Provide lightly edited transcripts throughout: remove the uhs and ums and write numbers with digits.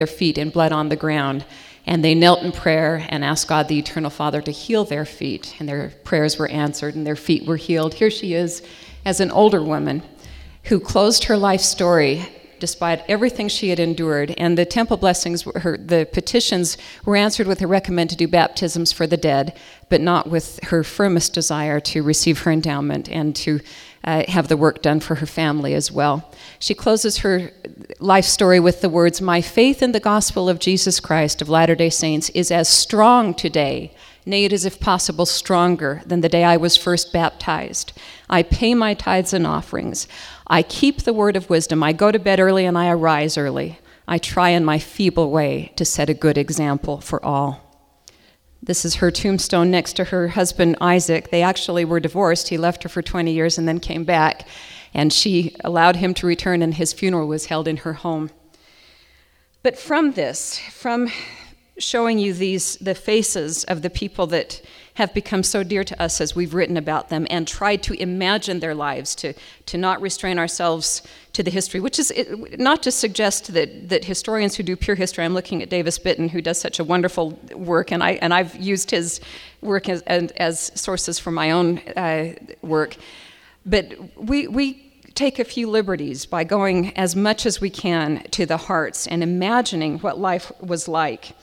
their feet and bled on the ground. And they knelt in prayer and asked God, the Eternal Father, to heal their feet. And their prayers were answered and their feet were healed. Here she is as an older woman who closed her life story despite everything she had endured. And the temple blessings, the petitions were answered with a recommend to do baptisms for the dead, but not with her firmest desire to receive her endowment and to have the work done for her family as well. She closes her life story with the words, "My faith in the gospel of Jesus Christ of Latter-day Saints is as strong today, nay, it is if possible stronger than the day I was first baptized. I pay my tithes and offerings. I keep the word of wisdom. I go to bed early and I arise early. I try in my feeble way to set a good example for all." This is her tombstone next to her husband, Isaac. They actually were divorced. He left her for 20 years and then came back, and she allowed him to return, and his funeral was held in her home. But from this, from showing you the faces of the people that have become so dear to us as we've written about them and tried to imagine their lives, to not restrain ourselves to the history, which is not to suggest that historians who do pure history, I'm looking at Davis Bitten, who does such a wonderful work, and I've used his work as sources for my own work, but we take a few liberties by going as much as we can to the hearts and imagining what life was like.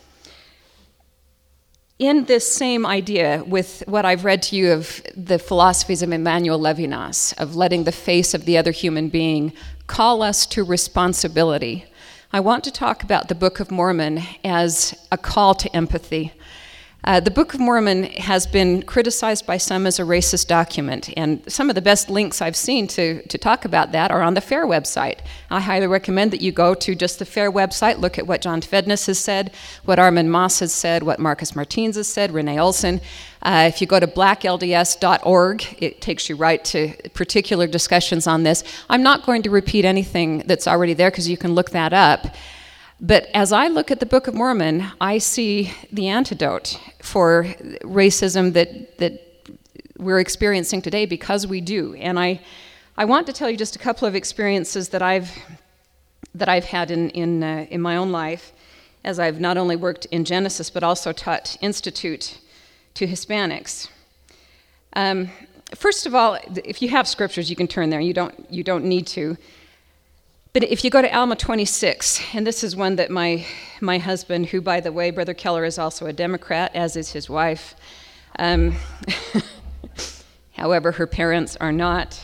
In this same idea with what I've read to you of the philosophies of Emmanuel Levinas, of letting the face of the other human being call us to responsibility, I want to talk about the Book of Mormon as a call to empathy. The Book of Mormon has been criticized by some as a racist document, and some of the best links I've seen to talk about that are on the FAIR website. I highly recommend that you go to just the FAIR website, look at what John Tvednes has said, what Armin Moss has said, what Marcus Martins has said, Renee Olson. If you go to blacklds.org, it takes you right to particular discussions on this. I'm not going to repeat anything that's already there because you can look that up. But as I look at the Book of Mormon, I see the antidote for racism that we're experiencing today, because we do. And I want to tell you just a couple of experiences that I've had in my own life, as I've not only worked in Genesis but also taught Institute to Hispanics. First of all, if you have scriptures, you can turn there. You don't need to. But if you go to Alma 26, and this is one that my husband, who, by the way, Brother Keller is also a Democrat, as is his wife. However, her parents are not.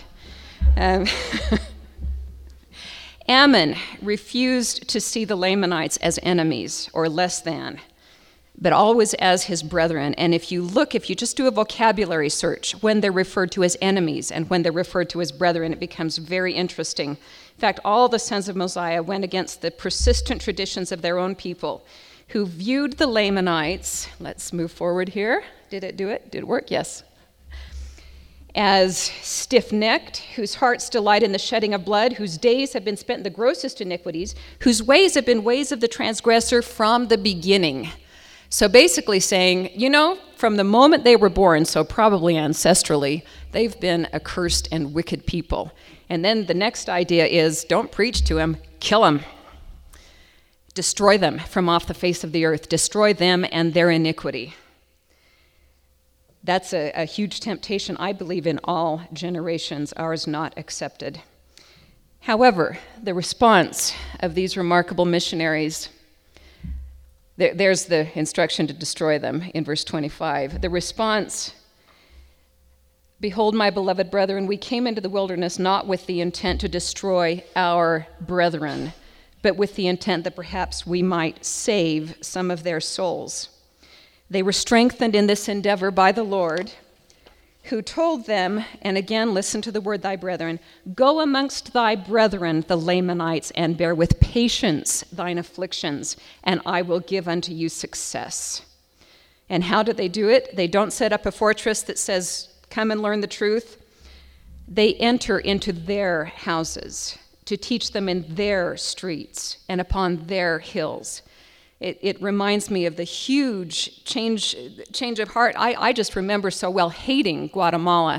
Ammon refused to see the Lamanites as enemies or less than, but always as his brethren. And if you just do a vocabulary search, when they're referred to as enemies and when they're referred to as brethren, it becomes very interesting. In fact, all the sons of Mosiah went against the persistent traditions of their own people, who viewed the Lamanites, let's move forward here. Did it do it? Did it work? Yes. As stiff-necked, whose hearts delight in the shedding of blood, whose days have been spent in the grossest iniquities, whose ways have been ways of the transgressor from the beginning. So basically saying, from the moment they were born, so probably ancestrally, they've been accursed and wicked people. And then the next idea is, don't preach to them, kill them. Destroy them from off the face of the earth. Destroy them and their iniquity. That's a huge temptation, I believe, in all generations, ours not accepted. However, the response of these remarkable missionaries, there's the instruction to destroy them in verse 25. The response, "Behold, my beloved brethren, we came into the wilderness not with the intent to destroy our brethren, but with the intent that perhaps we might save some of their souls. They were strengthened in this endeavor by the Lord, who told them," and again, listen to the word "thy brethren," "go amongst thy brethren, the Lamanites, and bear with patience thine afflictions, and I will give unto you success." And how do they do it? They don't set up a fortress that says, "Come and learn the truth." They enter into their houses to teach them in their streets and upon their hills. It reminds me of the huge change of heart. I just remember so well hating Guatemala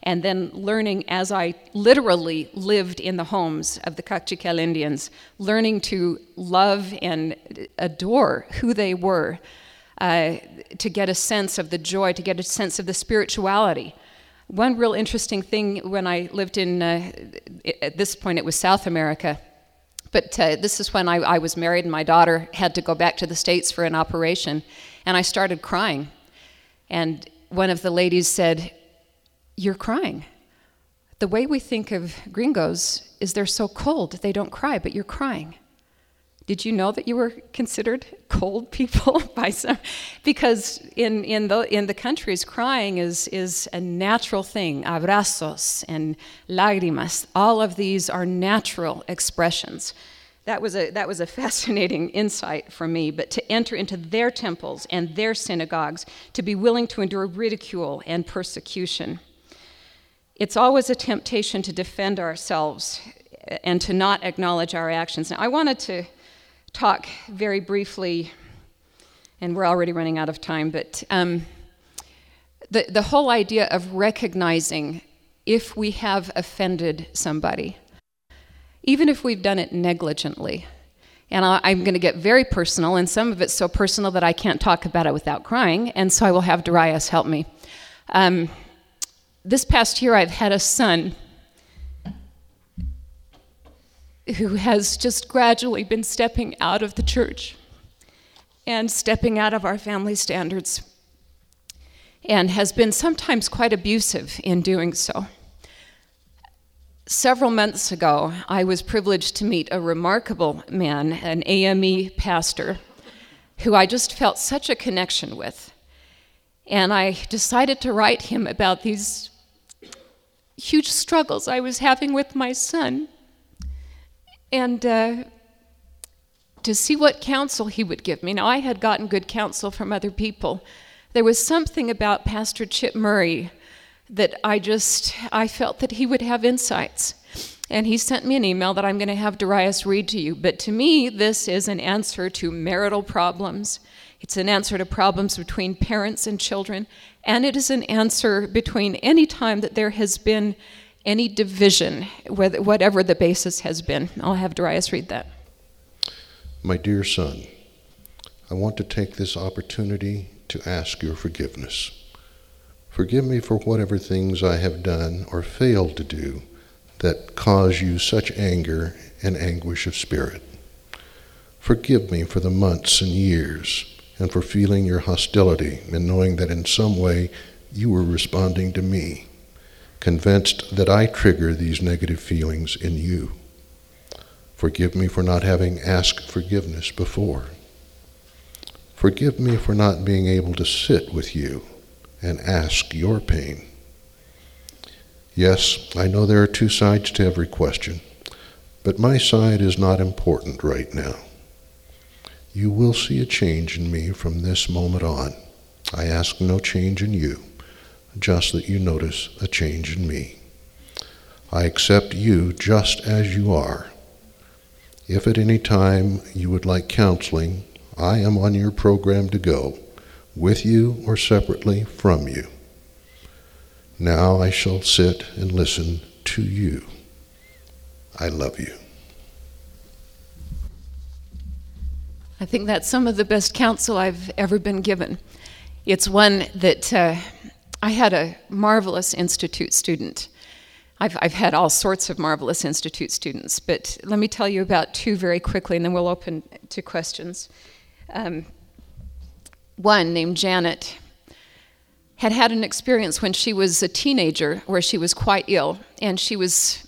and then learning as I literally lived in the homes of the Kaqchikel Indians, learning to love and adore who they were, to get a sense of the joy, to get a sense of the spirituality. One real interesting thing when I lived in, at this point it was South America, but this is when I was married and my daughter had to go back to the States for an operation, and I started crying. And one of the ladies said, "You're crying. The way we think of gringos is they're so cold, they don't cry, but you're crying. Did you know that you were considered cold people by some?" Because in the countries, crying is a natural thing. Abrazos and lágrimas, all of these are natural expressions. That was a fascinating insight for me. But to enter into their temples and their synagogues, to be willing to endure ridicule and persecution. It's always a temptation to defend ourselves and to not acknowledge our actions. Now, I wanted to talk very briefly, and we're already running out of time, but the whole idea of recognizing if we have offended somebody, even if we've done it negligently. And I'm going to get very personal, and some of it's so personal that I can't talk about it without crying, and so I will have Darius help me. This past year, I've had a son who has just gradually been stepping out of the church and stepping out of our family standards, and has been sometimes quite abusive in doing so. Several months ago, I was privileged to meet a remarkable man, an AME pastor, who I just felt such a connection with. And I decided to write him about these huge struggles I was having with my son, and to see what counsel he would give me. Now, I had gotten good counsel from other people. There was something about Pastor Chip Murray that I felt that he would have insights. And he sent me an email that I'm going to have Darius read to you. But to me, this is an answer to marital problems. It's an answer to problems between parents and children. And it is an answer between any time that there has been any division, whatever the basis has been. I'll have Darius read that. My dear son, I want to take this opportunity to ask your forgiveness. Forgive me for whatever things I have done or failed to do that cause you such anger and anguish of spirit. Forgive me for the months and years and for feeling your hostility and knowing that in some way you were responding to me, convinced that I trigger these negative feelings in you. Forgive me for not having asked forgiveness before. Forgive me for not being able to sit with you and ask your pain. Yes, I know there are two sides to every question, but my side is not important right now. You will see a change in me from this moment on. I ask no change in you, just that you notice a change in me. I accept you just as you are. If at any time you would like counseling, I am on your program to go, with you or separately from you. Now I shall sit and listen to you. I love you. I think that's some of the best counsel I've ever been given. It's one that I had a marvelous Institute student. I've had all sorts of marvelous Institute students, but let me tell you about two very quickly, and then we'll open to questions. One, named Janet, had an experience when she was a teenager where she was quite ill, and she was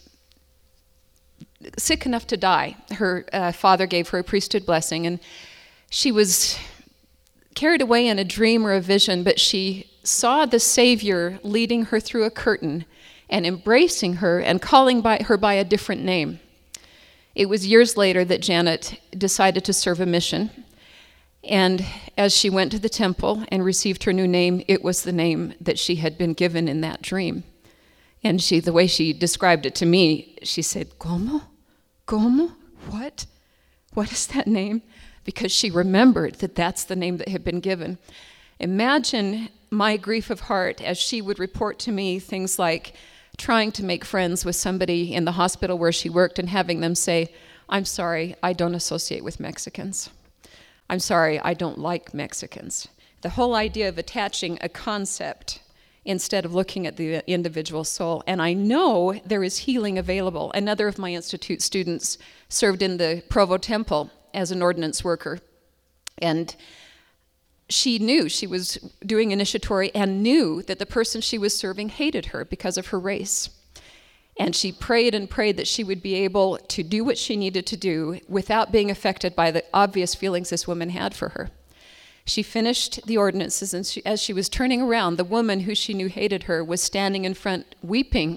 sick enough to die. Her father gave her a priesthood blessing, and she was carried away in a dream or a vision, but she saw the Savior leading her through a curtain and embracing her and calling her by a different name. It was years later that Janet decided to serve a mission. And as she went to the temple and received her new name, it was the name that she had been given in that dream. And the way she described it to me, she said, "Como? Como? What? What is that name?" Because she remembered that that's the name that had been given. Imagine my grief of heart as she would report to me things like, trying to make friends with somebody in the hospital where she worked and having them say, "I'm sorry, I don't associate with Mexicans. I'm sorry, I don't like Mexicans." The whole idea of attaching a concept instead of looking at the individual soul. And I know there is healing available. Another of my institute students served in the Provo Temple as an ordinance worker. And she knew she was doing initiatory and knew that the person she was serving hated her because of her race. And she prayed and prayed that she would be able to do what she needed to do without being affected by the obvious feelings this woman had for her. She finished the ordinances, and as she was turning around, the woman who she knew hated her was standing in front weeping.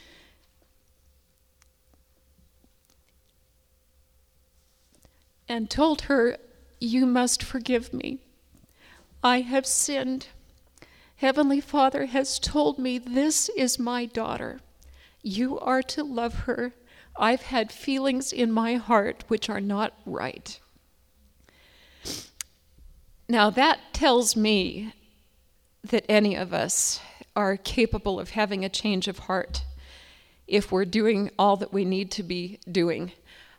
And told her, "You must forgive me. I have sinned. Heavenly Father has told me this is my daughter. You are to love her. I've had feelings in my heart which are not right." Now that tells me that any of us are capable of having a change of heart if we're doing all that we need to be doing.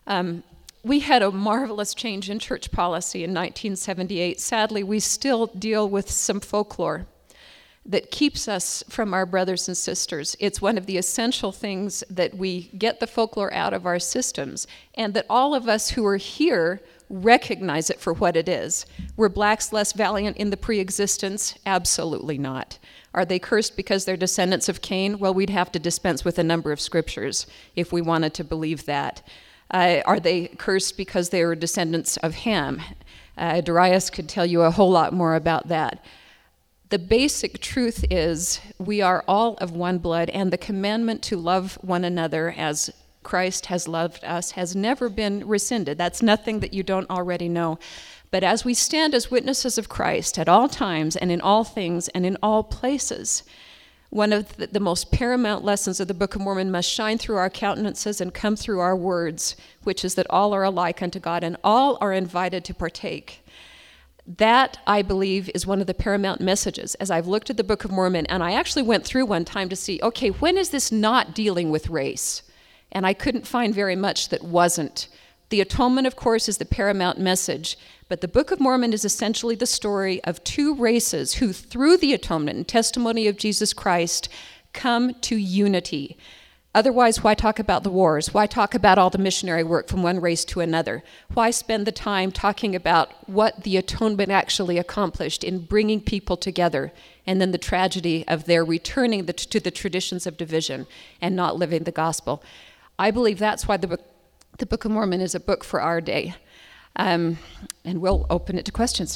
We had a marvelous change in church policy in 1978. Sadly, we still deal with some folklore that keeps us from our brothers and sisters. It's one of the essential things that we get the folklore out of our systems, and that all of us who are here recognize it for what it is. Were blacks less valiant in the pre-existence? Absolutely not. Are they cursed because they're descendants of Cain? Well, we'd have to dispense with a number of scriptures if we wanted to believe that. Are they cursed because they are descendants of Ham? Darius could tell you a whole lot more about that. The basic truth is we are all of one blood, and the commandment to love one another as Christ has loved us has never been rescinded. That's nothing that you don't already know. But as we stand as witnesses of Christ at all times and in all things and in all places, one of the most paramount lessons of the Book of Mormon must shine through our countenances and come through our words, which is that all are alike unto God and all are invited to partake. That, I believe, is one of the paramount messages as I've looked at the Book of Mormon, and I actually went through one time to see, okay, when is this not dealing with race? And I couldn't find very much that wasn't. The atonement, of course, is the paramount message, but the Book of Mormon is essentially the story of two races who, through the atonement and testimony of Jesus Christ, come to unity. Otherwise, why talk about the wars? Why talk about all the missionary work from one race to another? Why spend the time talking about what the atonement actually accomplished in bringing people together, and then the tragedy of their returning to the traditions of division and not living the gospel? I believe that's why the Book of Mormon is a book for our day. And we'll open it to questions.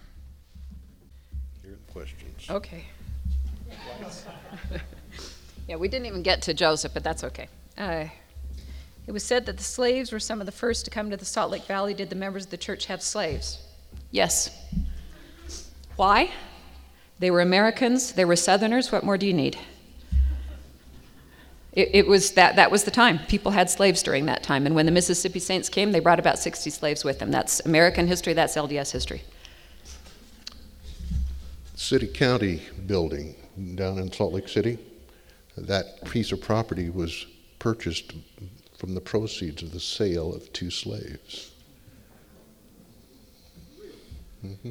Here are the questions. Okay. Yeah, we didn't even get to Joseph, but that's okay. It was said that the slaves were some of the first to come to the Salt Lake Valley. Did the members of the church have slaves? Yes. Why? They were Americans. They were Southerners. What more do you need? It was that was the time. People had slaves during that time. And when the Mississippi Saints came, they brought about 60 slaves with them. That's American history. That's LDS history. City County building down in Salt Lake City, that piece of property was purchased from the proceeds of the sale of 2 slaves. Mm-hmm.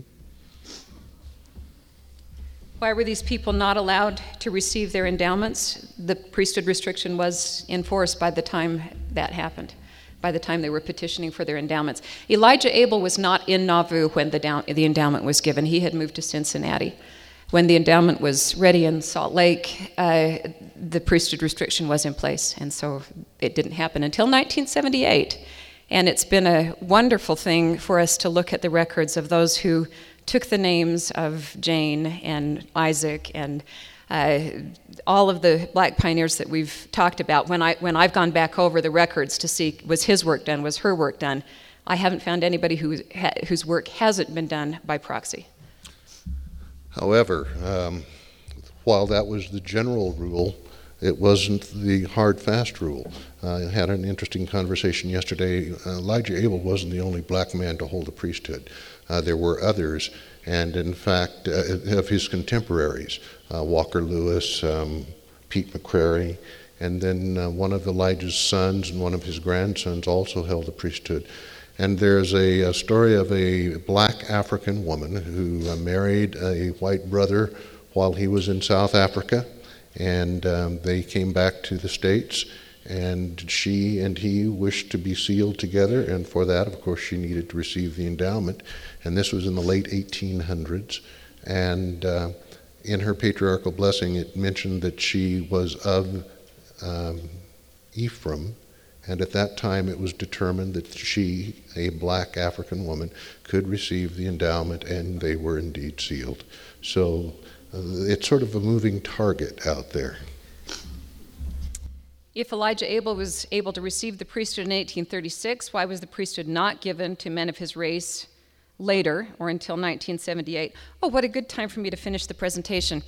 Why were these people not allowed to receive their endowments? The priesthood restriction was enforced by the time that happened, by the time they were petitioning for their endowments. Elijah Abel was not in Nauvoo when the endowment was given. He had moved to Cincinnati. When the endowment was ready in Salt Lake, the priesthood restriction was in place, and so it didn't happen until 1978. And it's been a wonderful thing for us to look at the records of those who took the names of Jane and Isaac and all of the black pioneers that we've talked about. When I've gone back over the records to see, was his work done, was her work done, I haven't found anybody whose work hasn't been done by proxy. However, while that was the general rule, it wasn't the hard, fast rule. I had an interesting conversation yesterday. Elijah Abel wasn't the only black man to hold the priesthood. There were others, and in fact, of his contemporaries, Walker Lewis, Pete McCrary. And then one of Elijah's sons and one of his grandsons also held the priesthood. And there's a story of a black African woman who married a white brother while he was in South Africa. And they came back to the States, and she and he wished to be sealed together. And for that, of course, she needed to receive the endowment. And this was in the late 1800s. And in her patriarchal blessing, it mentioned that she was of Ephraim, and at that time it was determined that she, a black African woman, could receive the endowment, and they were indeed sealed. So it's sort of a moving target out there. If Elijah Abel was able to receive the priesthood in 1836, why was the priesthood not given to men of his race later or until 1978? Oh, what a good time for me to finish the presentation.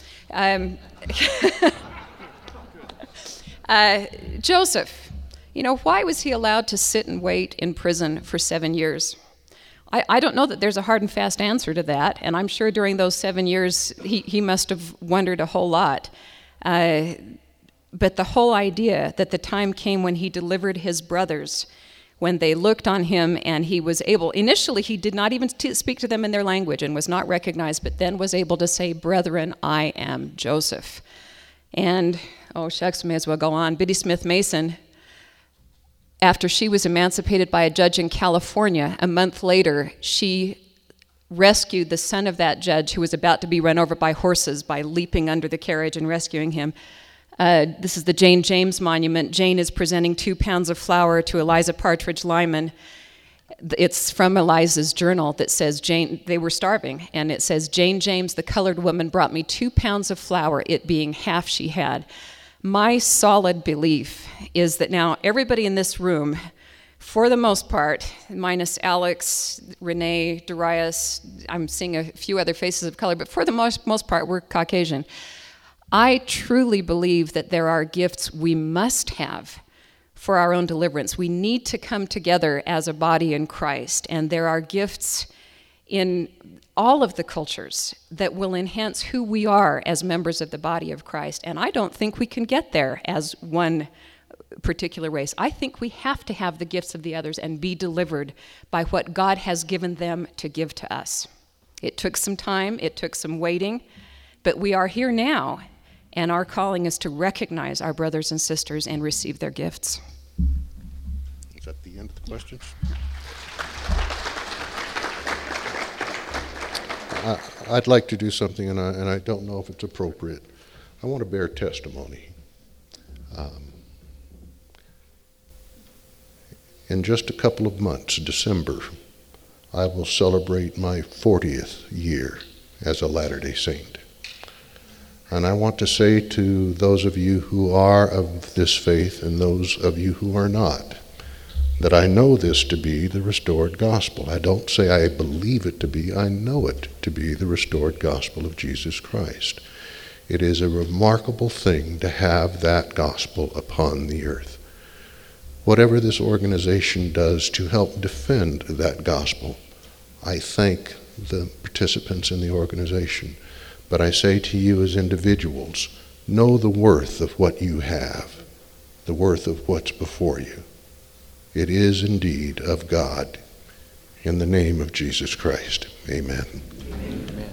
Joseph, why was he allowed to sit and wait in prison for 7 years? I don't know that there's a hard and fast answer to that, and I'm sure during those 7 years he must have wondered a whole lot. But the whole idea that the time came when he delivered his brothers, when they looked on him and he was able, initially he did not even speak to them in their language and was not recognized, but then was able to say, "Brethren, I am Joseph." And, oh shucks, may as well go on. Biddy Smith Mason, after she was emancipated by a judge in California, a month later, she rescued the son of that judge who was about to be run over by horses by leaping under the carriage and rescuing him. This is the Jane James Monument. Jane is presenting 2 pounds of flour to Eliza Partridge Lyman. It's from Eliza's journal that says, they were starving, and it says, "Jane James, the colored woman, brought me 2 pounds of flour, it being half she had." My solid belief is that now everybody in this room, for the most part, minus Alex, Renee, Darius, I'm seeing a few other faces of color, but for the most part, we're Caucasian. I truly believe that there are gifts we must have for our own deliverance. We need to come together as a body in Christ, and there are gifts in all of the cultures that will enhance who we are as members of the body of Christ. And I don't think we can get there as one particular race. I think we have to have the gifts of the others and be delivered by what God has given them to give to us. It took some time, it took some waiting, but we are here now. And our calling is to recognize our brothers and sisters and receive their gifts. Is that the end of the questions? I'd like to do something, and I don't know if it's appropriate. I want to bear testimony. In just a couple of months, December, I will celebrate my 40th year as a Latter-day Saint. And I want to say to those of you who are of this faith and those of you who are not, that I know this to be the restored gospel. I don't say I believe it to be, I know it to be the restored gospel of Jesus Christ. It is a remarkable thing to have that gospel upon the earth. Whatever this organization does to help defend that gospel, I thank the participants in the organization. But I say to you as individuals, know the worth of what you have, the worth of what's before you. It is indeed of God. In the name of Jesus Christ, amen. Amen.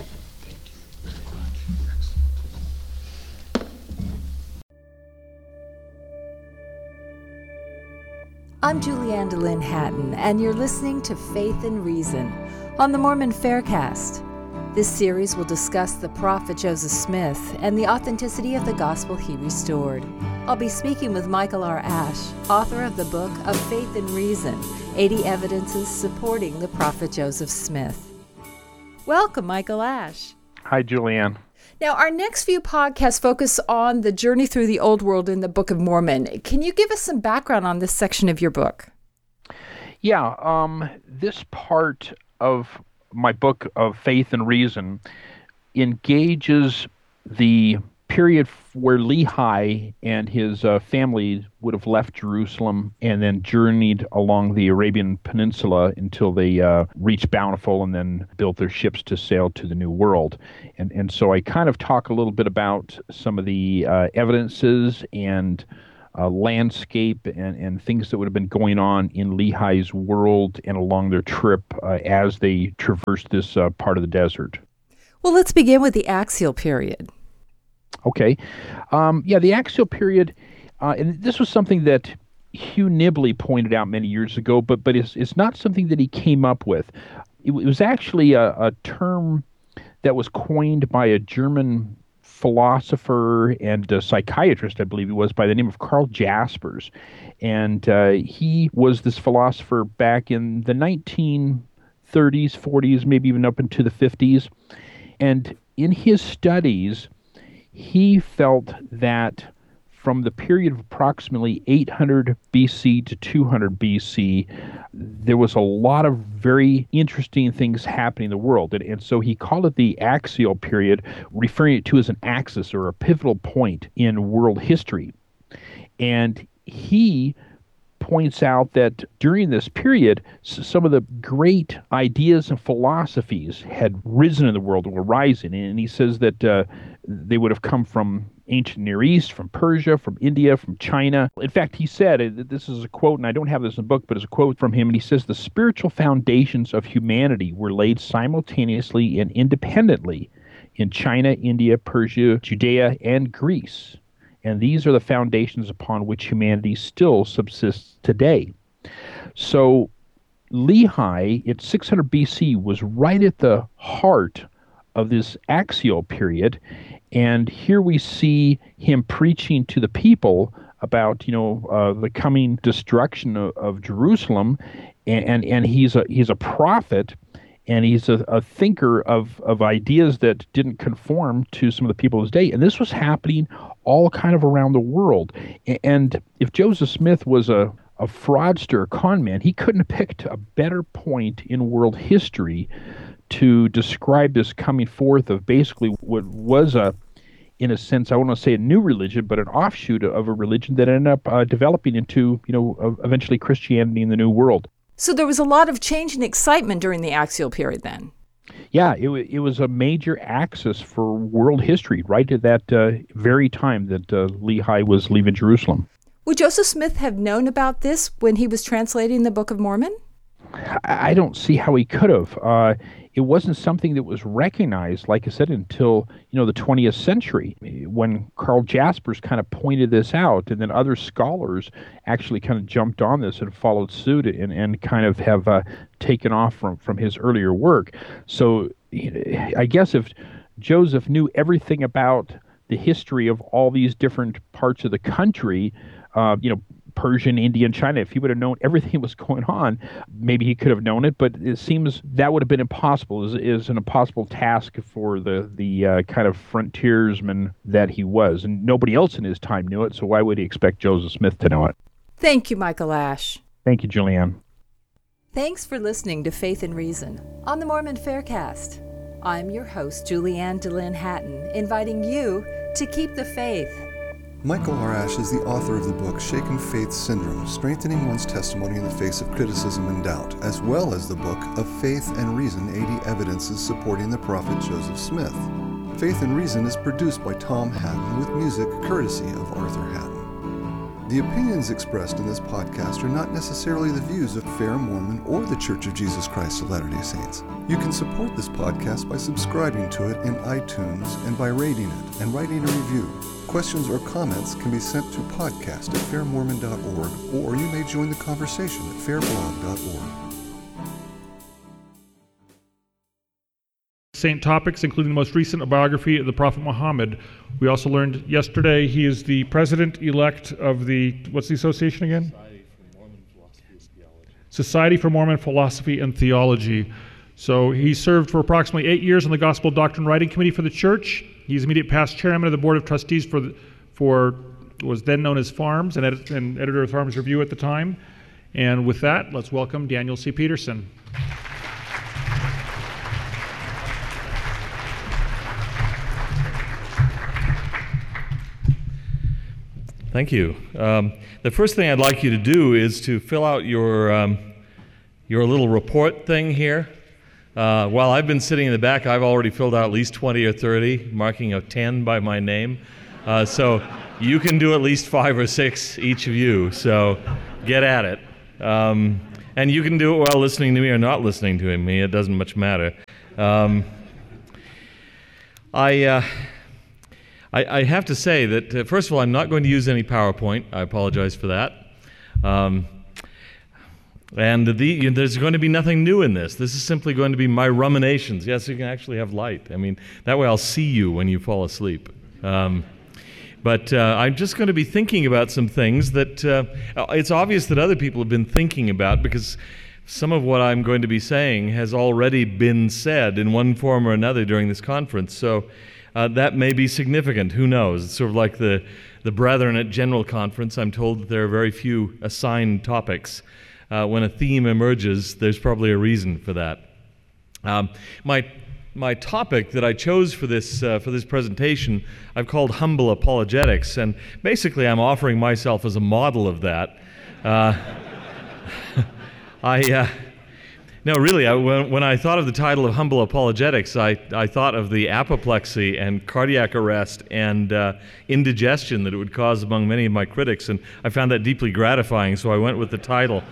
I'm Julianne DeLynn Hatton, and you're listening to Faith and Reason on the Mormon Faircast. This series will discuss the prophet Joseph Smith and the authenticity of the gospel he restored. I'll be speaking with Michael R. Ash, author of the book of Faith and Reason, 80 Evidences Supporting the Prophet Joseph Smith. Welcome, Michael Ash. Hi, Julianne. Now, our next few podcasts focus on the journey through the Old World in the Book of Mormon. Can you give us some background on this section of your book? Yeah, this part of my book of Faith and Reason engages the period where Lehi and his family would have left Jerusalem and then journeyed along the Arabian Peninsula until they reached Bountiful and then built their ships to sail to the New World. And so I kind of talk a little bit about some of the evidences and landscape and things that would have been going on in Lehi's world and along their trip as they traversed this part of the desert. Well, let's begin with the axial period. Okay. The axial period, and this was something that Hugh Nibley pointed out many years ago, but it's not something that he came up with. It was actually a term that was coined by a German philosopher and a psychiatrist, I believe he was, by the name of Karl Jaspers. And he was this philosopher back in the 1930s, 40s, maybe even up into the 50s. And in his studies, he felt that from the period of approximately 800 BC to 200 BC, there was a lot of very interesting things happening in the world. And so he called it the axial period, referring it to as an axis or a pivotal point in world history. And he points out that during this period, some of the great ideas and philosophies had risen in the world, or were rising. And he says that they would have come from ancient Near East, from Persia, from India, from China. In fact, he said, this is a quote, and I don't have this in the book, but it's a quote from him, and he says, "The spiritual foundations of humanity were laid simultaneously and independently in China, India, Persia, Judea, and Greece. And these are the foundations upon which humanity still subsists today." So Lehi, at 600 BC, was right at the heart of this axial period. And here we see him preaching to the people about, the coming destruction of Jerusalem. And he's a prophet, and he's a thinker of ideas that didn't conform to some of the people of his day. And this was happening all kind of around the world. And if Joseph Smith was a fraudster, a con man, he couldn't have picked a better point in world history to describe this coming forth of basically what was in a sense, I won't say a new religion, but an offshoot of a religion that ended up developing into, eventually Christianity in the New World. So there was a lot of change and excitement during the axial period then. Yeah, it was a major axis for world history right at that very time that Lehi was leaving Jerusalem. Would Joseph Smith have known about this when he was translating the Book of Mormon? I don't see how he could have. It wasn't something that was recognized, like I said, until the 20th century, when Karl Jaspers kind of pointed this out, and then other scholars actually kind of jumped on this and followed suit and kind of have taken off from his earlier work. So I guess if Joseph knew everything about the history of all these different parts of the country, Persian, Indian, China, if he would have known everything that was going on, maybe he could have known it, but it seems that would have been impossible. Is an impossible task for the kind of frontiersman that he was. And nobody else in his time knew it, so why would he expect Joseph Smith to know it? Thank you, Michael Ash. Thank you, Julianne. Thanks for listening to Faith and Reason on the Mormon Faircast. I'm your host, Julianne DeLynn Hatton, inviting you to keep the faith. Michael R. Ash is the author of the book Shaken Faith Syndrome, Strengthening One's Testimony in the Face of Criticism and Doubt, as well as the book Of Faith and Reason, 80 Evidences Supporting the Prophet Joseph Smith. Faith and Reason is produced by Tom Hatton with music courtesy of Arthur Hatton. The opinions expressed in this podcast are not necessarily the views of Fair Mormon or the Church of Jesus Christ of Latter-day Saints. You can support this podcast by subscribing to it in iTunes and by rating it and writing a review. Questions or comments can be sent to podcast@fairmormon.org, or you may join the conversation at fairblog.org. Saint topics, including the most recent biography of the Prophet Muhammad. We also learned yesterday he is the president-elect of what's the association again? Society for Mormon Philosophy and Theology. So he served for approximately 8 years on the Gospel Doctrine Writing Committee for the Church. He's immediate past chairman of the Board of Trustees for what was then known as Farms and editor of Farms Review at the time. And with that, let's welcome Daniel C. Peterson. Thank you. The first thing I'd like you to do is to fill out your little report thing here. While I've been sitting in the back, I've already filled out at least 20 or 30, marking a 10 by my name. So you can do at least 5 or 6, each of you. So get at it. And you can do it while listening to me or not listening to me. It doesn't much matter. I have to say that, first of all, I'm not going to use any PowerPoint. I apologize for that. And there's going to be nothing new in this. This is simply going to be my ruminations. Yes, you can actually have light. I mean, that way I'll see you when you fall asleep. But I'm just going to be thinking about some things that it's obvious that other people have been thinking about, because some of what I'm going to be saying has already been said in one form or another during this conference. So that may be significant. Who knows? It's sort of like the brethren at General Conference. I'm told that there are very few assigned topics. When a theme emerges, there's probably a reason for that. My topic that I chose for this presentation, I've called Humble Apologetics, and basically I'm offering myself as a model of that. No, really, when I thought of the title of Humble Apologetics, I thought of the apoplexy and cardiac arrest and indigestion that it would cause among many of my critics, and I found that deeply gratifying, so I went with the title.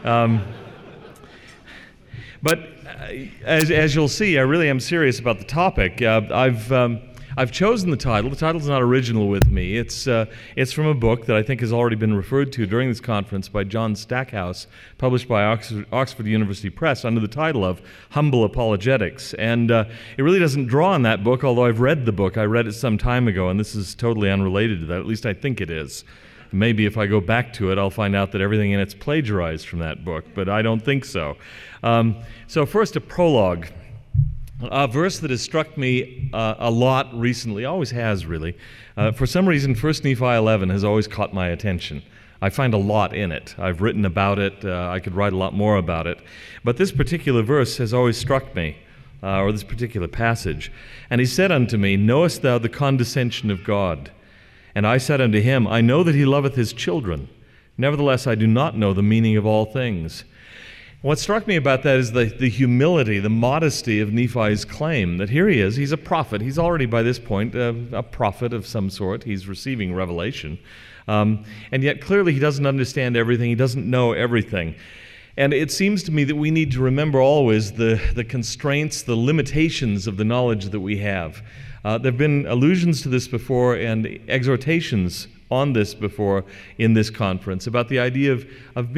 But as you'll see, I really am serious about the topic. I've chosen the title. The title's not original with me. It's from a book that I think has already been referred to during this conference by John Stackhouse, published by Oxford University Press under the title of Humble Apologetics. And it really doesn't draw on that book, although I've read the book. I read it some time ago, and this is totally unrelated to that. At least I think it is. Maybe if I go back to it, I'll find out that everything in it's plagiarized from that book, but I don't think so. So first, a prologue. A verse that has struck me a lot recently, always has really. For some reason, 1 Nephi 11 has always caught my attention. I find a lot in it. I've written about it. I could write a lot more about it. But this particular verse has always struck me, or this particular passage. And he said unto me, Knowest thou the condescension of God? And I said unto him, I know that he loveth his children. Nevertheless, I do not know the meaning of all things. What struck me about that is the humility, the modesty of Nephi's claim that here he is, he's a prophet. He's already by this point a prophet of some sort. He's receiving revelation. And yet clearly he doesn't understand everything. He doesn't know everything. And it seems to me that we need to remember always the constraints, the limitations of the knowledge that we have. There have been allusions to this before and exhortations on this before in this conference about the idea of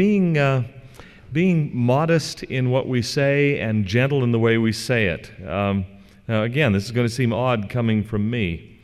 being modest in what we say and gentle in the way we say it. Now again, this is going to seem odd coming from me,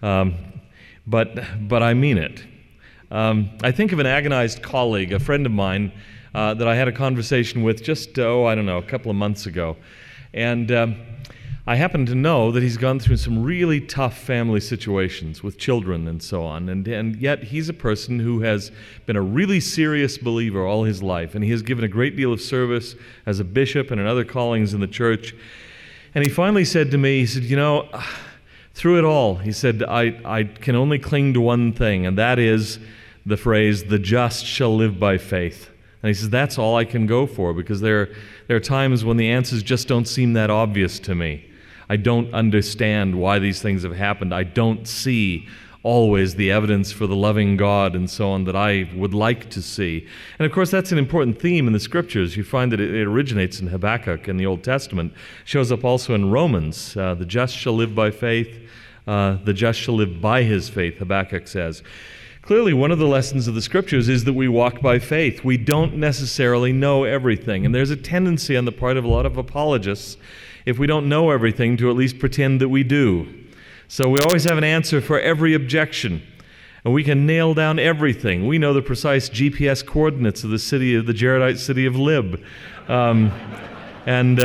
but I mean it. I think of an agonized colleague, a friend of mine, that I had a conversation with just, a couple of months ago. And I happen to know that he's gone through some really tough family situations with children and so on, and yet he's a person who has been a really serious believer all his life, and he has given a great deal of service as a bishop and in other callings in the church. And he finally said to me, he said, through it all, he said, I can only cling to one thing, and that is the phrase, the just shall live by faith. And he says, that's all I can go for, because there are times when the answers just don't seem that obvious to me. I don't understand why these things have happened. I don't see always the evidence for the loving God and so on that I would like to see. And of course, that's an important theme in the Scriptures. You find that it originates in Habakkuk in the Old Testament, shows up also in Romans. The just shall live by faith, the just shall live by his faith, Habakkuk says. Clearly, one of the lessons of the Scriptures is that we walk by faith. We don't necessarily know everything. And there's a tendency on the part of a lot of apologists, if we don't know everything, to at least pretend that we do. So we always have an answer for every objection, and we can nail down everything. We know the precise GPS coordinates of the Jaredite city of Lib. And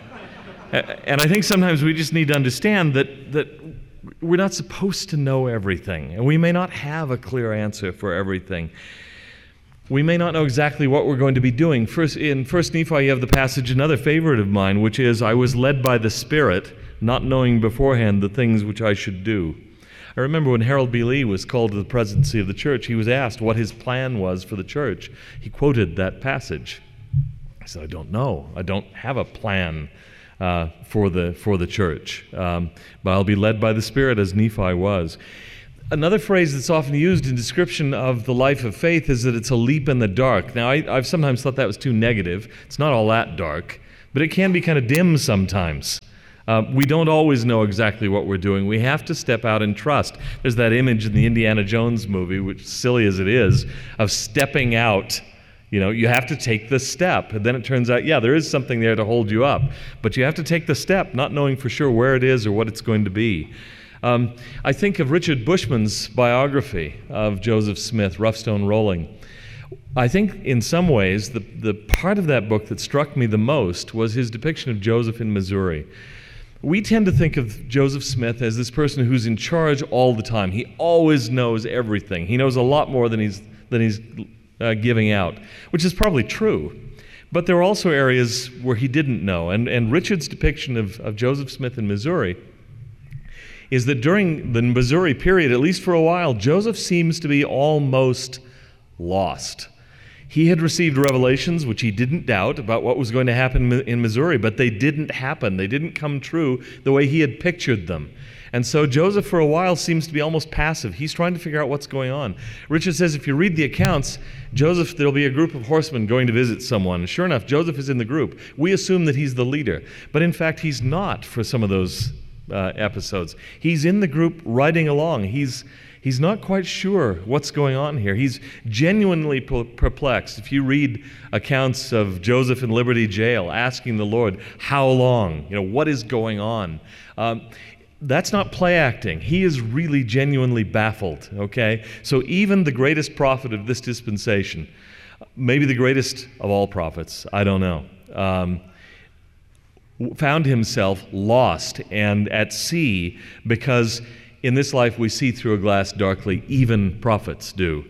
I think sometimes we just need to understand that we're not supposed to know everything, and we may not have a clear answer for everything. We may not know exactly what we're going to be doing. In 1 Nephi, you have the passage, another favorite of mine, which is, I was led by the Spirit, not knowing beforehand the things which I should do. I remember when Harold B. Lee was called to the presidency of the church, he was asked what his plan was for the church. He quoted that passage. I said, I don't know. I don't have a plan for the church, but I'll be led by the Spirit as Nephi was. Another phrase that's often used in description of the life of faith is that it's a leap in the dark. Now, I've sometimes thought that was too negative. It's not all that dark, but it can be kind of dim sometimes. We don't always know exactly what we're doing. We have to step out and trust. There's that image in the Indiana Jones movie, which, silly as it is, of stepping out. You know, you have to take the step. And then it turns out, yeah, there is something there to hold you up. But you have to take the step, not knowing for sure where it is or what it's going to be. I think of Richard Bushman's biography of Joseph Smith, Rough Stone Rolling. I think in some ways the part of that book that struck me the most was his depiction of Joseph in Missouri. We tend to think of Joseph Smith as this person who's in charge all the time. He always knows everything. He knows a lot more than he's giving out, which is probably true. But there are also areas where he didn't know. And Richard's depiction of Joseph Smith in Missouri is that during the Missouri period, at least for a while, Joseph seems to be almost lost. He had received revelations, which he didn't doubt, about what was going to happen in Missouri, but they didn't happen. They didn't come true the way he had pictured them. And so Joseph, for a while, seems to be almost passive. He's trying to figure out what's going on. Richard says if you read the accounts, Joseph, there'll be a group of horsemen going to visit someone. Sure enough, Joseph is in the group. We assume that he's the leader. But in fact, he's not for some of those episodes. He's in the group riding along. He's not quite sure what's going on here. He's genuinely perplexed. If you read accounts of Joseph in Liberty Jail asking the Lord, how long? What is going on? That's not play acting. He is really genuinely baffled, okay? So even the greatest prophet of this dispensation, maybe the greatest of all prophets, I don't know, found himself lost and at sea because in this life we see through a glass darkly, even prophets do.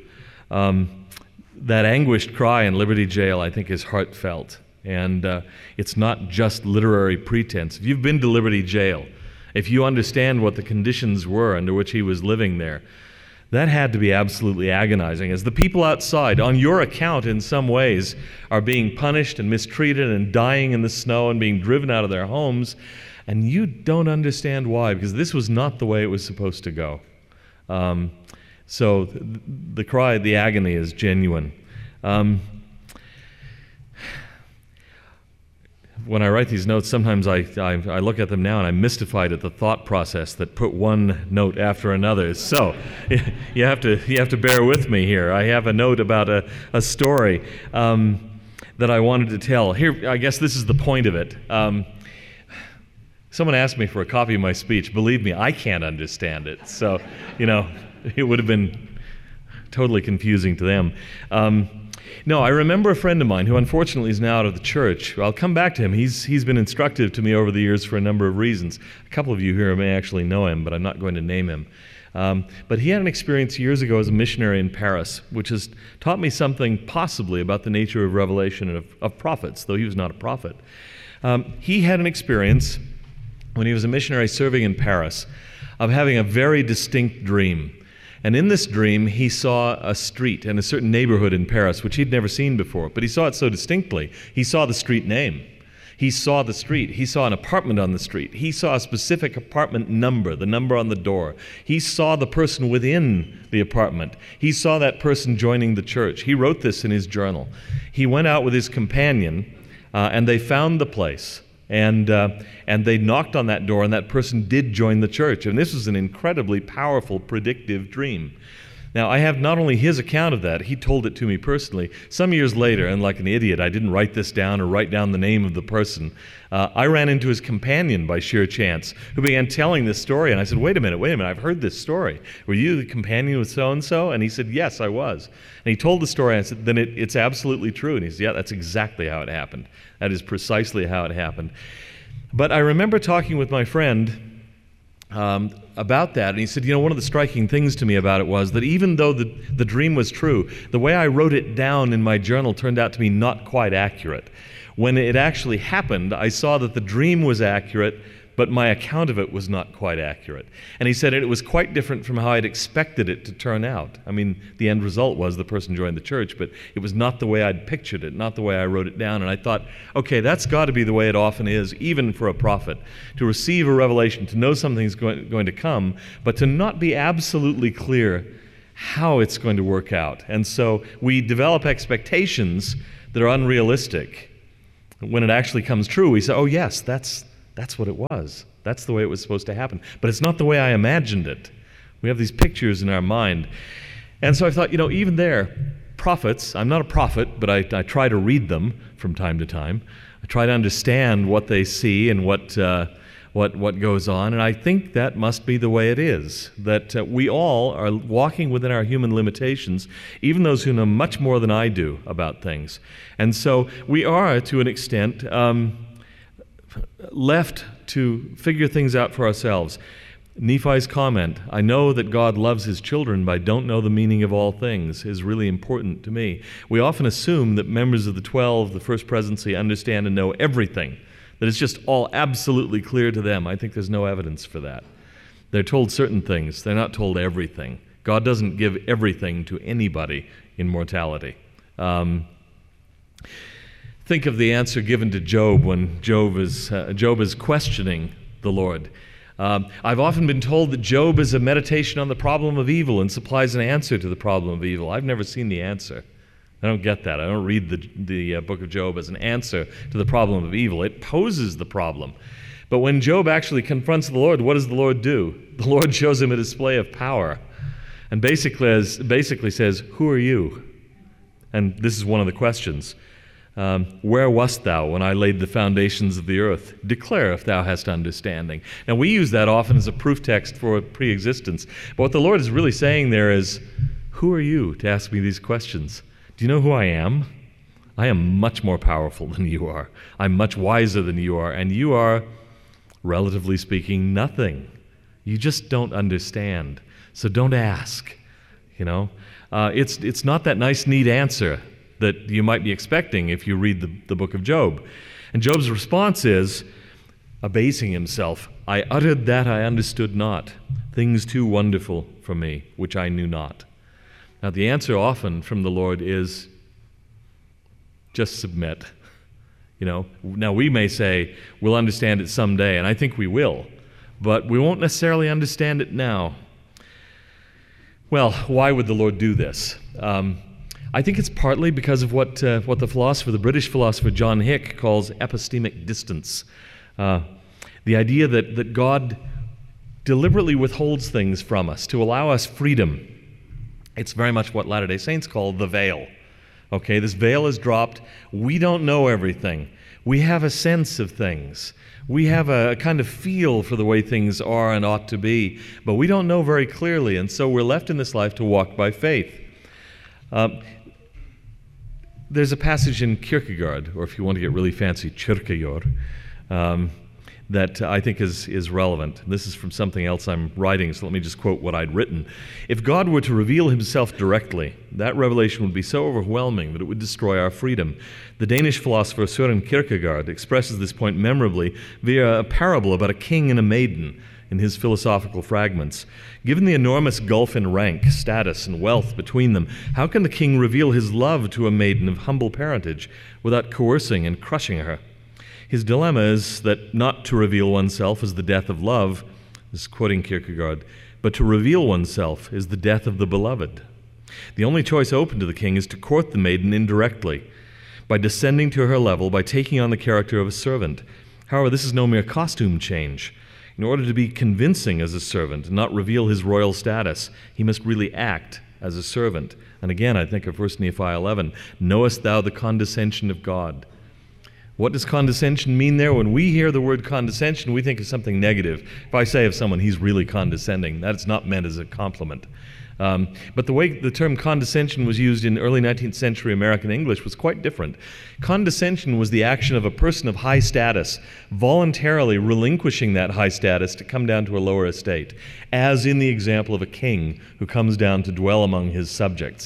That anguished cry in Liberty Jail, I think, is heartfelt. And it's not just literary pretense. If you've been to Liberty Jail, if you understand what the conditions were under which he was living there, that had to be absolutely agonizing. As the people outside, on your account in some ways, are being punished and mistreated and dying in the snow and being driven out of their homes, and you don't understand why, because this was not the way it was supposed to go. So the cry, the agony is genuine. When I write these notes, sometimes I look at them now and I'm mystified at the thought process that put one note after another. So you have to bear with me here. I have a note about a story that I wanted to tell. Here, I guess this is the point of it. Someone asked me for a copy of my speech. Believe me, I can't understand it. So, it would have been totally confusing to them. No, I remember a friend of mine who unfortunately is now out of the church. I'll come back to him. He's been instructive to me over the years for a number of reasons. A couple of you here may actually know him, but I'm not going to name him. But he had an experience years ago as a missionary in Paris, which has taught me something possibly about the nature of revelation and of prophets, though he was not a prophet. He had an experience when he was a missionary serving in Paris of having a very distinct dream. And in this dream, he saw a street and a certain neighborhood in Paris, which he'd never seen before. But he saw it so distinctly. He saw the street name. He saw the street. He saw an apartment on the street. He saw a specific apartment number, the number on the door. He saw the person within the apartment. He saw that person joining the church. He wrote this in his journal. He went out with his companion, and they found the place. And they knocked on that door, and that person did join the church. And this was an incredibly powerful, predictive dream. Now, I have not only his account of that, he told it to me personally. Some years later, and like an idiot, I didn't write this down or write down the name of the person. I ran into his companion by sheer chance, who began telling this story. And I said, wait a minute, I've heard this story. Were you the companion with so-and-so? And he said, yes, I was. And he told the story, and I said, then it's absolutely true. And he said, yeah, that's exactly how it happened. That is precisely how it happened. But I remember talking with my friend about that, and he said, one of the striking things to me about it was that even though the dream was true, the way I wrote it down in my journal turned out to be not quite accurate. When it actually happened, I saw that the dream was accurate, but my account of it was not quite accurate. And he said it was quite different from how I'd expected it to turn out. I mean, the end result was the person joined the church, but it was not the way I'd pictured it, not the way I wrote it down. And I thought, okay, that's got to be the way it often is, even for a prophet, to receive a revelation, to know something's going to come, but to not be absolutely clear how it's going to work out. And so we develop expectations that are unrealistic. When it actually comes true, we say, oh yes, that's what it was. That's the way it was supposed to happen. But it's not the way I imagined it. We have these pictures in our mind. And so I thought, even there, prophets, I'm not a prophet, but I try to read them from time to time. I try to understand what they see and what goes on, and I think that must be the way it is, that we all are walking within our human limitations, even those who know much more than I do about things. And so we are, to an extent, left to figure things out for ourselves. Nephi's comment, I know that God loves his children, but I don't know the meaning of all things, is really important to me. We often assume that members of the 12, the First Presidency, understand and know everything, that it's just all absolutely clear to them. I think there's no evidence for that. They're told certain things. They're not told everything. God doesn't give everything to anybody in mortality. Think of the answer given to Job when Job is questioning the Lord. I've often been told that Job is a meditation on the problem of evil and supplies an answer to the problem of evil. I've never seen the answer. I don't get that. I don't read the book of Job as an answer to the problem of evil. It poses the problem. But when Job actually confronts the Lord, what does the Lord do? The Lord shows him a display of power and basically says, who are you? And this is one of the questions. Where wast thou when I laid the foundations of the earth? Declare if thou hast understanding. Now we use that often as a proof text for pre-existence. But what the Lord is really saying there is, who are you to ask me these questions? Do you know who I am? I am much more powerful than you are. I'm much wiser than you are. And you are, relatively speaking, nothing. You just don't understand. So don't ask. It's not that nice, neat answer that you might be expecting if you read the book of Job. And Job's response is, abasing himself, I uttered that I understood not, things too wonderful for me, which I knew not. Now, the answer often from the Lord is just submit. Now we may say we'll understand it someday, and I think we will, but we won't necessarily understand it now. Well, why would the Lord do this? I think it's partly because of what the British philosopher John Hick calls epistemic distance. The idea that God deliberately withholds things from us to allow us freedom. It's very much what Latter-day Saints call the veil. Okay, this veil is dropped. We don't know everything. We have a sense of things. We have a kind of feel for the way things are and ought to be, but we don't know very clearly, and so we're left in this life to walk by faith. There's a passage in Kierkegaard, or if you want to get really fancy, Kierkegaard, that I think is relevant. This is from something else I'm writing, so let me just quote what I'd written. If God were to reveal himself directly, that revelation would be so overwhelming that it would destroy our freedom. The Danish philosopher Søren Kierkegaard expresses this point memorably via a parable about a king and a maiden in his philosophical fragments. Given the enormous gulf in rank, status, and wealth between them, how can the king reveal his love to a maiden of humble parentage without coercing and crushing her? His dilemma is that not to reveal oneself is the death of love, this is quoting Kierkegaard, but to reveal oneself is the death of the beloved. The only choice open to the king is to court the maiden indirectly, by descending to her level, by taking on the character of a servant. However, this is no mere costume change. In order to be convincing as a servant and not reveal his royal status, he must really act as a servant. And again, I think of 1 Nephi 11, knowest thou the condescension of God? What does condescension mean there? When we hear the word condescension, we think of something negative. If I say of someone, he's really condescending, that's not meant as a compliment. But the way the term condescension was used in early 19th century American English was quite different. Condescension was the action of a person of high status voluntarily relinquishing that high status to come down to a lower estate, as in the example of a king who comes down to dwell among his subjects.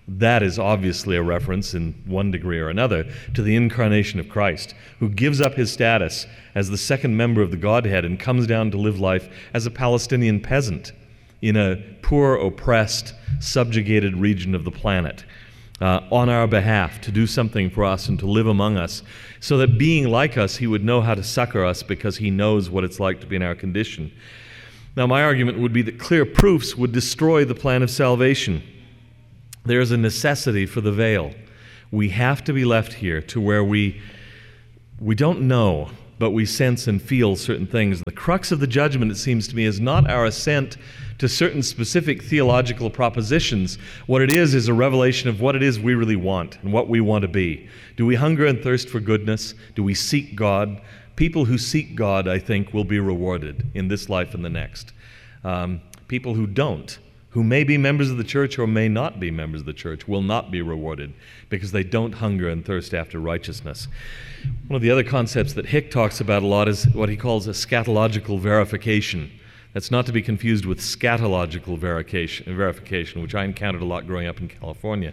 That is obviously a reference, in one degree or another, to the incarnation of Christ, who gives up his status as the second member of the Godhead and comes down to live life as a Palestinian peasant in a poor, oppressed, subjugated region of the planet, on our behalf, to do something for us and to live among us, so that being like us, he would know how to succor us because he knows what it's like to be in our condition. Now, my argument would be that clear proofs would destroy the plan of salvation. There is a necessity for the veil. We have to be left here to where we don't know, but we sense and feel certain things. The crux of the judgment, it seems to me, is not our assent to certain specific theological propositions. What it is a revelation of what it is we really want and what we want to be. Do we hunger and thirst for goodness? Do we seek God? People who seek God, I think, will be rewarded in this life and the next. People who don't, who may be members of the church or may not be members of the church, will not be rewarded because they don't hunger and thirst after righteousness. One of the other concepts that Hick talks about a lot is what he calls eschatological verification. That's not to be confused with scatological verification, which I encountered a lot growing up in California.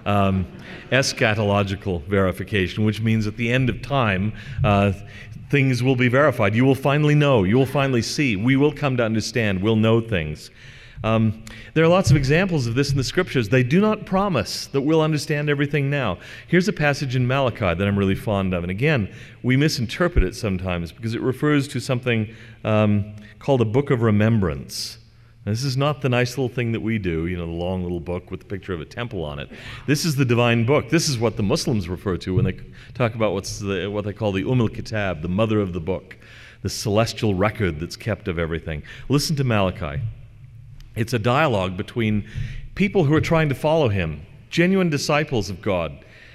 Eschatological verification, which means at the end of time, things will be verified. You will finally know. You will finally see. We will come to understand. We'll know things. There are lots of examples of this in the Scriptures. They do not promise that we'll understand everything now. Here's a passage in Malachi that I'm really fond of. And again, we misinterpret it sometimes because it refers to something called a book of remembrance. Now, this is not the nice little thing that we do, the long little book with the picture of a temple on it. This is the divine book. This is what the Muslims refer to when they talk about what they call the Kitab, the mother of the book, the celestial record that's kept of everything. Listen to Malachi. It's a dialogue between people who are trying to follow him, genuine disciples of God,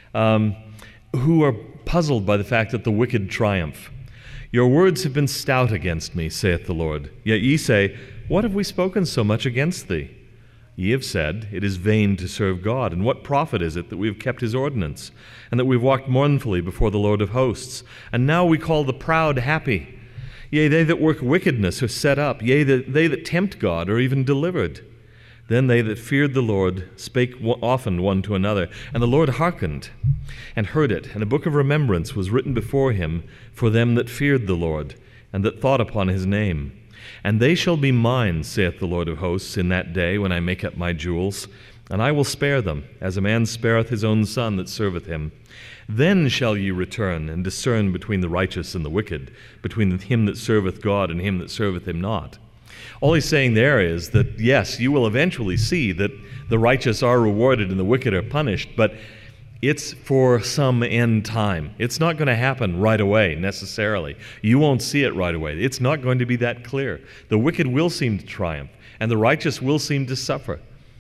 who are puzzled by the fact that the wicked triumph. Your words have been stout against me, saith the Lord. Yet ye say, what have we spoken so much against thee? Ye have said, it is vain to serve God, and what profit is it that we have kept his ordinance, and that we have walked mournfully before the Lord of hosts? And now we call the proud happy. Yea, they that work wickedness are set up. Yea, they that tempt God are even delivered. Then they that feared the Lord spake often one to another, and the Lord hearkened and heard it. And a book of remembrance was written before him for them that feared the Lord, and that thought upon his name. And they shall be mine, saith the Lord of hosts, in that day when I make up my jewels, and I will spare them, as a man spareth his own son that serveth him. Then shall ye return and discern between the righteous and the wicked, between him that serveth God and him that serveth him not. All he's saying there is that, yes, you will eventually see that the righteous are rewarded and the wicked are punished, but it's for some end time. It's not going to happen right away, necessarily. You won't see it right away. It's not going to be that clear. The wicked will seem to triumph, and the righteous will seem to suffer.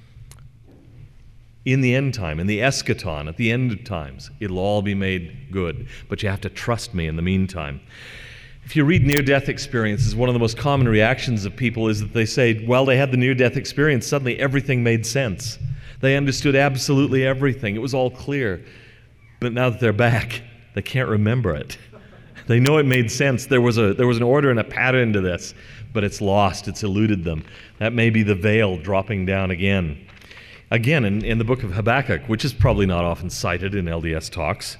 In the end time, in the eschaton, at the end of times, it'll all be made good. But you have to trust me in the meantime. If you read near-death experiences, one of the most common reactions of people is that they say, well, they had the near-death experience, suddenly everything made sense. They understood absolutely everything. It was all clear. But now that they're back, they can't remember it. They know it made sense. There was an order and a pattern to this, but it's lost. It's eluded them. That may be the veil dropping down again. Again, in the book of Habakkuk, which is probably not often cited in LDS talks,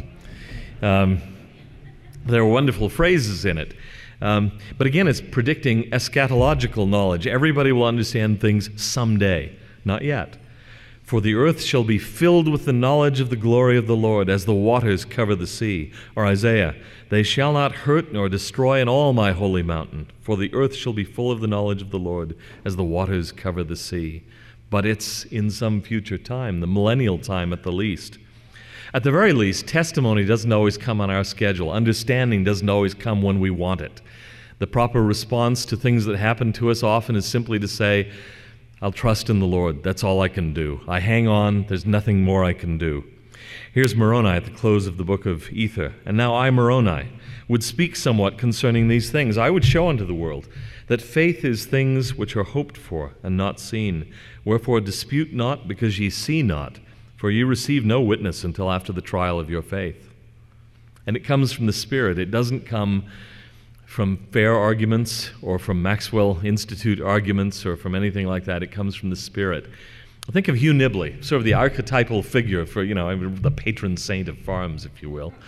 there are wonderful phrases in it. But again, it's predicting eschatological knowledge. Everybody will understand things someday, not yet. For the earth shall be filled with the knowledge of the glory of the Lord, as the waters cover the sea. Or Isaiah, they shall not hurt nor destroy in all my holy mountain, for the earth shall be full of the knowledge of the Lord, as the waters cover the sea. But it's in some future time, the millennial time at the least. At the very least, testimony doesn't always come on our schedule. Understanding doesn't always come when we want it. The proper response to things that happen to us often is simply to say, I'll trust in the Lord. That's all I can do. I hang on. There's nothing more I can do. Here's Moroni at the close of the book of Ether. And now I, Moroni, would speak somewhat concerning these things. I would show unto the world that faith is things which are hoped for and not seen. Wherefore dispute not, because ye see not, for ye receive no witness until after the trial of your faith. And it comes from the Spirit. It doesn't come from fair arguments or from Maxwell Institute arguments or from anything like that. It comes from the Spirit. Think of Hugh Nibley, sort of the archetypal figure for, the patron saint of farms, if you will.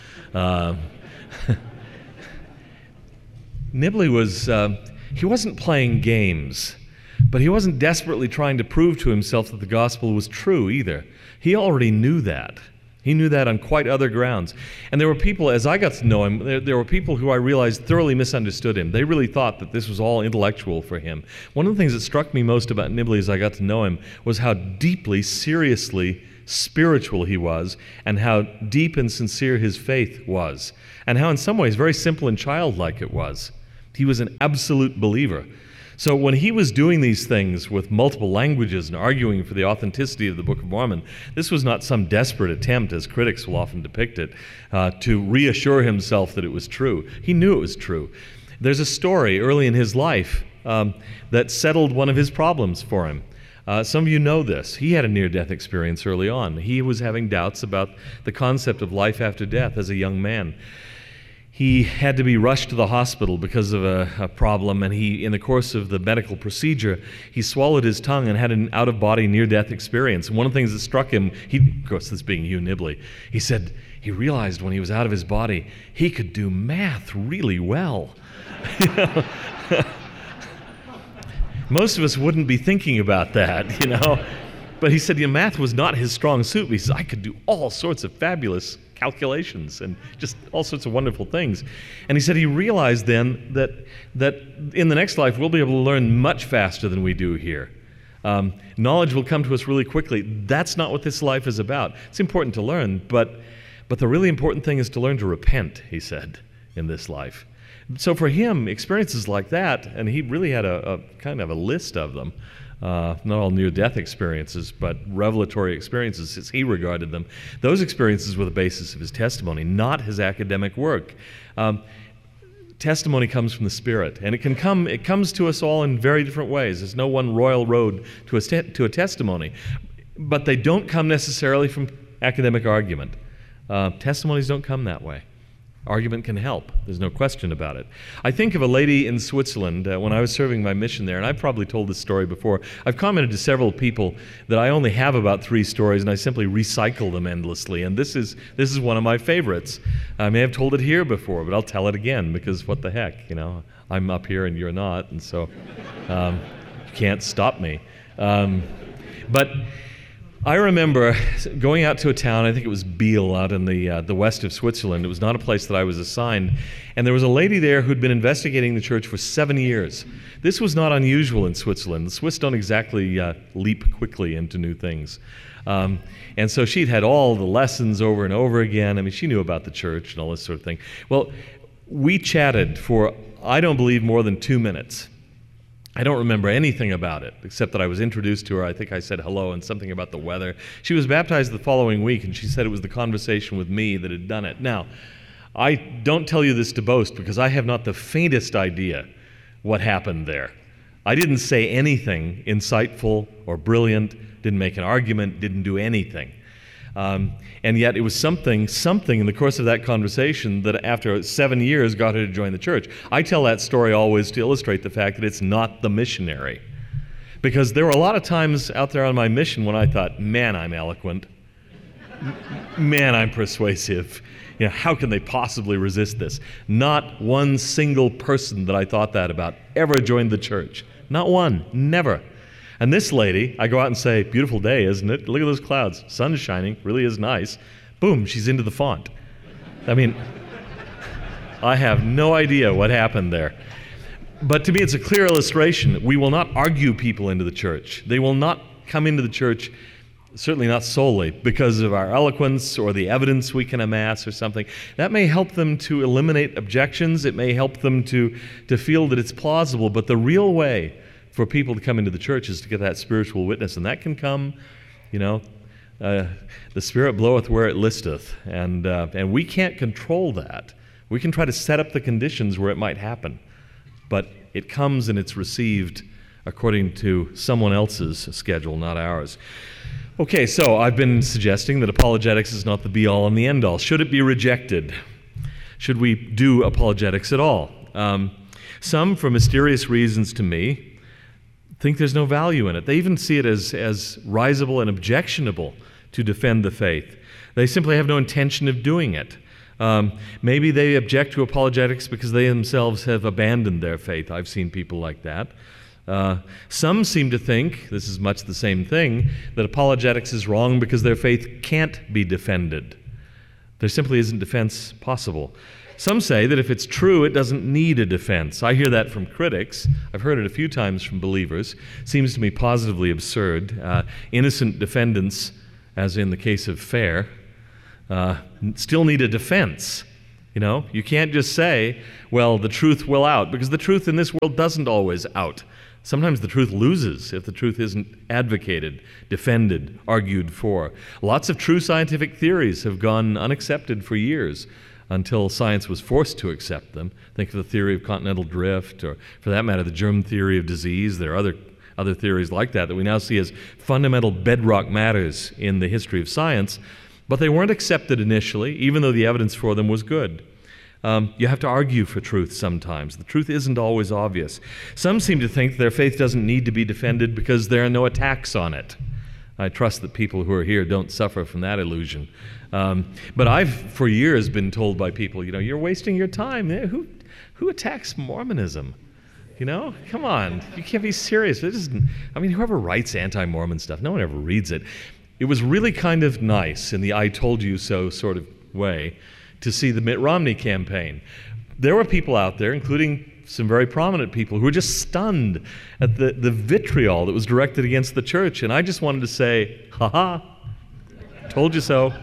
Nibley he wasn't playing games, but he wasn't desperately trying to prove to himself that the gospel was true either. He already knew that. He knew that on quite other grounds. And there were people, as I got to know him, there were people who I realized thoroughly misunderstood him. They really thought that this was all intellectual for him. One of the things that struck me most about Nibley as I got to know him was how deeply, seriously spiritual he was, and how deep and sincere his faith was, and how in some ways very simple and childlike it was. He was an absolute believer. So when he was doing these things with multiple languages and arguing for the authenticity of the Book of Mormon, this was not some desperate attempt, as critics will often depict it, to reassure himself that it was true. He knew it was true. There's a story early in his life that settled one of his problems for him. Some of you know this. He had a near-death experience early on. He was having doubts about the concept of life after death as a young man. He had to be rushed to the hospital because of a problem, and in the course of the medical procedure, he swallowed his tongue and had an out-of-body near-death experience. And one of the things that struck him, of course, this being Hugh Nibley, he said he realized when he was out of his body, he could do math really well. Most of us wouldn't be thinking about that, But he said, math was not his strong suit. He said, I could do all sorts of fabulous calculations and just all sorts of wonderful things. And he said he realized then that in the next life we'll be able to learn much faster than we do here. Knowledge will come to us really quickly. That's not what this life is about. It's important to learn, but the really important thing is to learn to repent, he said, in this life. So for him, experiences like that, and he really had a kind of a list of them, not all near-death experiences, but revelatory experiences as he regarded them. Those experiences were the basis of his testimony, not his academic work. Testimony comes from the Spirit, and it comes to us all in very different ways. There's no one royal road to a testimony, but they don't come necessarily from academic argument. Testimonies don't come that way. Argument can help. There's no question about it. I think of a lady in Switzerland when I was serving my mission there, and I've probably told this story before. I've commented to several people that I only have about 3 stories, and I simply recycle them endlessly. And this is one of my favorites. I may have told it here before, but I'll tell it again because what the heck, I'm up here and you're not, and so you can't stop me. But I remember going out to a town, I think it was Biel, out in the west of Switzerland. It was not a place that I was assigned. And there was a lady there who'd been investigating the church for 7 years. This was not unusual in Switzerland. The Swiss don't exactly leap quickly into new things. And so she'd had all the lessons over and over again. I mean, she knew about the church and all this sort of thing. Well, we chatted for, I don't believe, more than 2 minutes. I don't remember anything about it, except that I was introduced to her. I think I said hello and something about the weather. She was baptized the following week, and she said it was the conversation with me that had done it. Now, I don't tell you this to boast, because I have not the faintest idea what happened there. I didn't say anything insightful or brilliant, didn't make an argument, didn't do anything. And yet it was something in the course of that conversation that after 7 years got her to join the church. I tell that story always to illustrate the fact that it's not the missionary. Because there were a lot of times out there on my mission when I thought, man, I'm eloquent. Man, I'm persuasive. How can they possibly resist this? Not one single person that I thought that about ever joined the church. Not one. Never. And this lady, I go out and say, beautiful day, isn't it? Look at those clouds. Sun's shining. Really is nice. Boom, she's into the font. I mean, I have no idea what happened there. But to me, it's a clear illustration. We will not argue people into the church. They will not come into the church, certainly not solely, because of our eloquence or the evidence we can amass or something. That may help them to eliminate objections. It may help them to feel that it's plausible. But the real way for people to come into the church is to get that spiritual witness, and that can come, the Spirit bloweth where it listeth, and we can't control that. We can try to set up the conditions where it might happen, but it comes and it's received according to someone else's schedule, not ours. Okay, so I've been suggesting that apologetics is not the be-all and the end-all. Should it be rejected? Should we do apologetics at all? Some, for mysterious reasons to me, think there's no value in it. They even see it as risible and objectionable to defend the faith. They simply have no intention of doing it. Maybe they object to apologetics because they themselves have abandoned their faith. I've seen people like that. Some seem to think, this is much the same thing, that apologetics is wrong because their faith can't be defended. There simply isn't defense possible. Some say that if it's true, it doesn't need a defense. I hear that from critics. I've heard it a few times from believers. Seems to me positively absurd. Innocent defendants, as in the case of Fair, still need a defense. You can't just say, well, the truth will out, because the truth in this world doesn't always out. Sometimes the truth loses if the truth isn't advocated, defended, argued for. Lots of true scientific theories have gone unaccepted for years until science was forced to accept them. Think of the theory of continental drift, or for that matter, the germ theory of disease. There are other theories like that we now see as fundamental bedrock matters in the history of science, but they weren't accepted initially, even though the evidence for them was good. You have to argue for truth sometimes. The truth isn't always obvious. Some seem to think their faith doesn't need to be defended because there are no attacks on it. I trust that people who are here don't suffer from that illusion. But I've, for years, been told by people, you're wasting your time. Who attacks Mormonism? Come on. You can't be serious. Whoever writes anti-Mormon stuff, no one ever reads it. It was really kind of nice in the I told you so sort of way to see the Mitt Romney campaign. There were people out there, including some very prominent people, who were just stunned at the vitriol that was directed against the church. And I just wanted to say, ha-ha, told you so.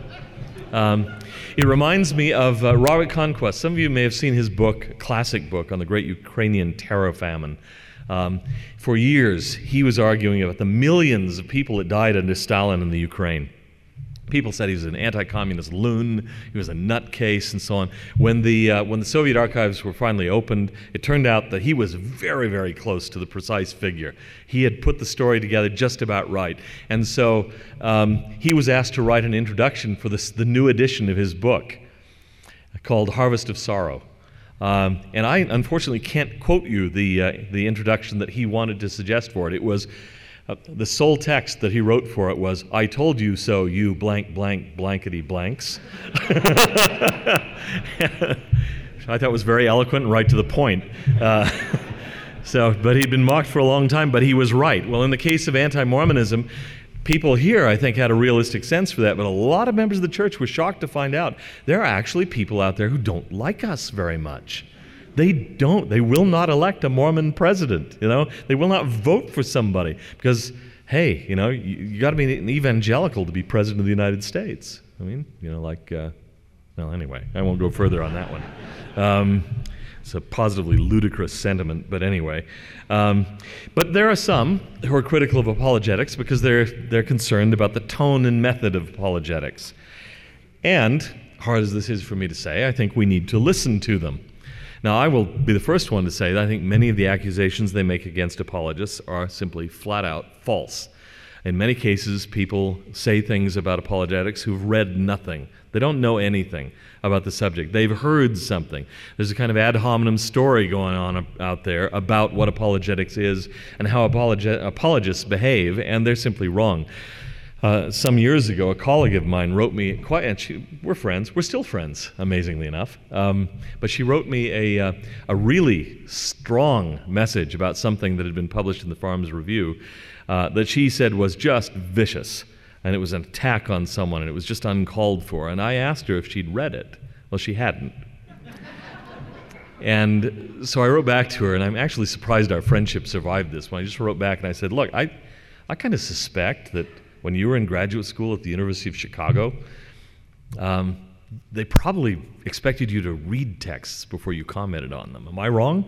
It reminds me of Robert Conquest. Some of you may have seen his book, classic book, on the great Ukrainian terror famine. For years, he was arguing about the millions of people that died under Stalin in the Ukraine. People said he was an anti-communist loon, he was a nutcase, and so on. When the Soviet archives were finally opened, it turned out that he was very, very close to the precise figure. He had put the story together just about right. And so he was asked to write an introduction for the new edition of his book called Harvest of Sorrow. And I unfortunately can't quote you the introduction that he wanted to suggest for it. It was the sole text that he wrote for it was, "I told you so, you blank, blank, blankety blanks." I thought was very eloquent and right to the point. But he'd been mocked for a long time, but he was right. Well, in the case of anti-Mormonism, people here, I think, had a realistic sense for that, but a lot of members of the church were shocked to find out there are actually people out there who don't like us very much. They will not elect a Mormon president, They will not vote for somebody because, hey, you got to be an evangelical to be president of the United States. Anyway, I won't go further on that one. It's a positively ludicrous sentiment, but anyway. But there are some who are critical of apologetics because they're concerned about the tone and method of apologetics. And, hard as this is for me to say, I think we need to listen to them. Now, I will be the first one to say that I think many of the accusations they make against apologists are simply flat out false. In many cases, people say things about apologetics who've read nothing. They don't know anything about the subject. They've heard something. There's a kind of ad hominem story going on out there about what apologetics is and how apologists behave, and they're simply wrong. Some years ago, a colleague of mine wrote me, we're friends, we're still friends, amazingly enough, but she wrote me a really strong message about something that had been published in the Farms Review that she said was just vicious, and it was an attack on someone, and it was just uncalled for, and I asked her if she'd read it. Well, she hadn't. And so I wrote back to her, and I'm actually surprised our friendship survived this one. I just wrote back and I said, look, I kind of suspect that when you were in graduate school at the University of Chicago, they probably expected you to read texts before you commented on them. Am I wrong?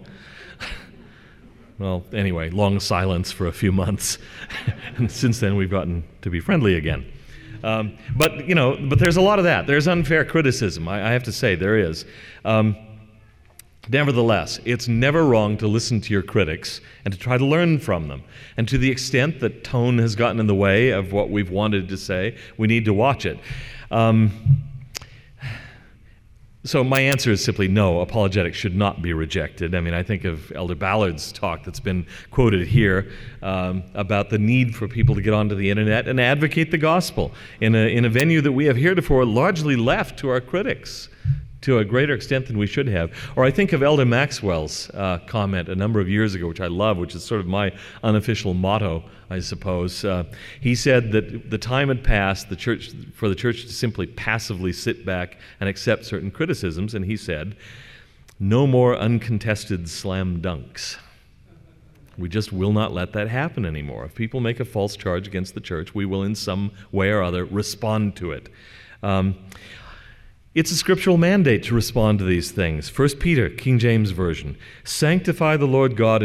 Well, anyway, long silence for a few months. And since then, we've gotten to be friendly again. But there's a lot of that. There's unfair criticism. I have to say, there is. Nevertheless, it's never wrong to listen to your critics and to try to learn from them. And to the extent that tone has gotten in the way of what we've wanted to say, we need to watch it. So my answer is simply no, apologetics should not be rejected. I mean, I think of Elder Ballard's talk that's been quoted here about the need for people to get onto the internet and advocate the gospel in a venue that we have heretofore largely left to our critics to a greater extent than we should have. Or I think of Elder Maxwell's comment a number of years ago, which I love, which is sort of my unofficial motto, I suppose. He said that the time had passed for the church to simply passively sit back and accept certain criticisms, and he said, no more uncontested slam dunks. We just will not let that happen anymore. If people make a false charge against the church, we will in some way or other respond to it. It's a scriptural mandate to respond to these things. 1 Peter, King James Version, sanctify the Lord God